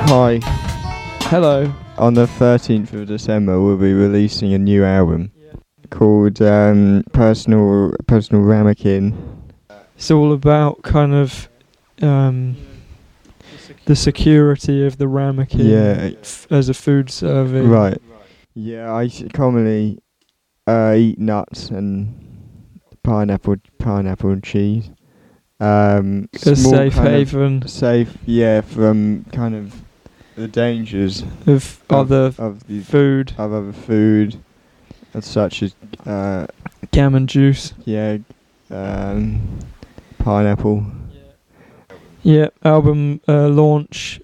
Hi. Hello. On the 13th of December, we'll be releasing a new album called Personal Ramekin. It's all about kind of the security of the ramekin as a food serving. Right. Yeah, I commonly eat nuts and pineapple and cheese. A safe haven Safe, from kind of the dangers of other food, such as gammon juice. Pineapple. Yeah, album launch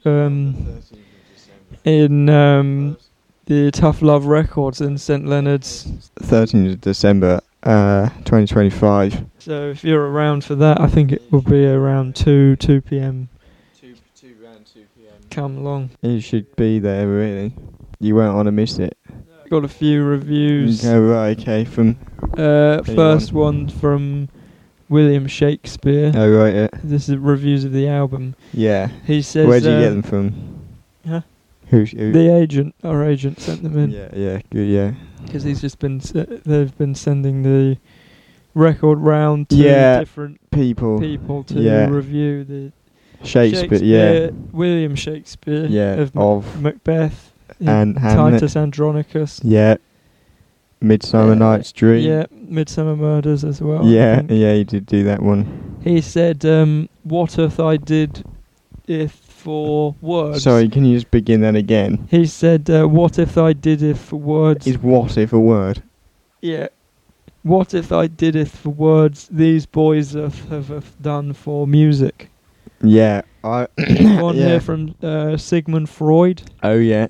in the Tough Love Records in St Leonard's. 13th of December, 2025. So if you're around for that, I think it will be around 2 p.m. Around 2 p.m. Come along. You should be there, really. You won't want to miss it. Got a few reviews. Okay, from... first one from William Shakespeare. Oh, right, yeah. This is reviews of the album. Yeah. He says... Where'd you get them from? Huh? Who? The agent. Our agent sent them in. Yeah, good, yeah. Because he's just been... they've been sending the record round to different people to review the... Shakespeare, William Shakespeare of Macbeth and Titus Andronicus. Yeah. Midsummer Night's Dream. Yeah, Midsummer Murders as well. Yeah, he did do that one. He said, what if I did if for words? Sorry, can you just begin that again? He said, what if I did if for words? Is what if a word? Yeah. What if I did if for words these boys have done for music? Yeah. One here from Sigmund Freud. Oh, yeah.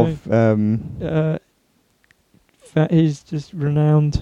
He's just renowned.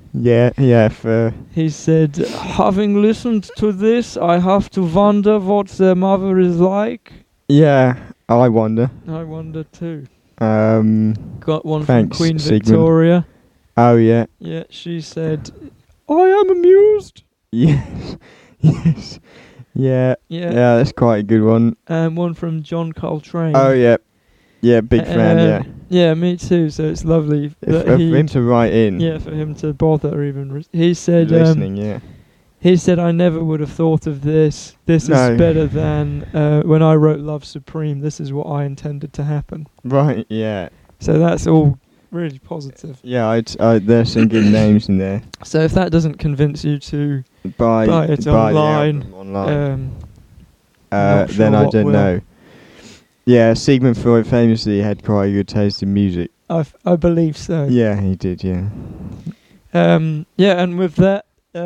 He said, having listened to this, I have to wonder what their mother is like. Yeah, I wonder. I wonder too. Got one from Queen Sigmund. Victoria. Oh, yeah. Yeah, she said, I am amused. Yes. Yeah, that's quite a good one. And one from John Coltrane. Oh, yeah. Yeah, big fan, yeah. Yeah, me too, so it's lovely for him to write in. Yeah, for him to bother even. He said... listening, He said, I never would have thought of this. This is better than when I wrote Love Supreme. This is what I intended to happen. Right, yeah. So that's all really positive. Yeah, there's some good names in there. So if that doesn't convince you to buy it online, then I don't know. Yeah, Sigmund Freud famously had quite a good taste in music. I believe so. Yeah, he did, yeah. And with that,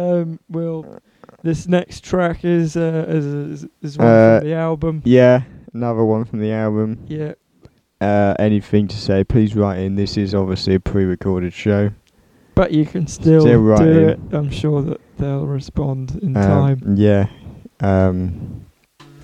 this next track is one from the album. Yeah, another one from the album. Yeah. Anything to say, please write in. This is obviously a pre-recorded show. But you can still write do in. it. I'm sure that they'll respond in time. Yeah.